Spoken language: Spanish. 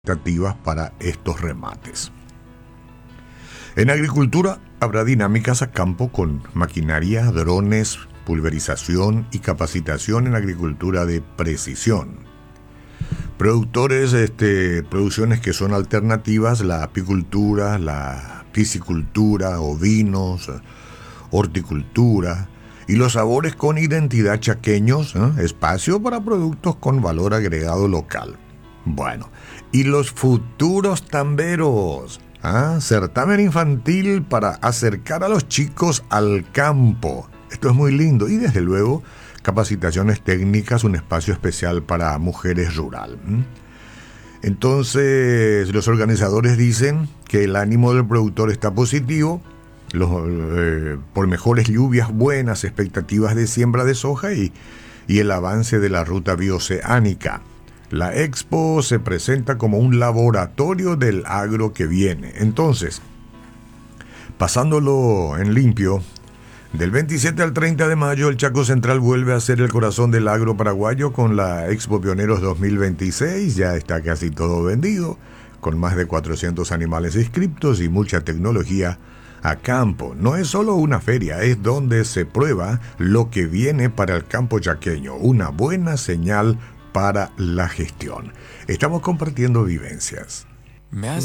expectativas para estos remates. En agricultura habrá dinámicas a campo con maquinaria, drones, pulverización y capacitación en agricultura de precisión. Producciones que son alternativas, la apicultura, la piscicultura, ovinos, horticultura y los sabores con identidad chaqueños, espacio para productos con valor agregado local. Bueno, y los futuros tamberos, certamen infantil para acercar a los chicos al campo. Esto es muy lindo y desde luego capacitaciones técnicas, un espacio especial para mujeres rural. Entonces los organizadores dicen que el ánimo del productor está positivo por mejores lluvias buenas, expectativas de siembra de soja y el avance de la ruta bioceánica. La expo se presenta como un laboratorio del agro que viene. Entonces, pasándolo en limpio, del 27 al 30 de mayo el Chaco Central vuelve a ser el corazón del agro paraguayo con la Expo Pioneros 2026. Ya está casi todo vendido, con más de 400 animales inscriptos y mucha tecnología a campo. No es solo una feria, es donde se prueba lo que viene para el campo chaqueño. Una buena señal para la gestión. Estamos compartiendo vivencias.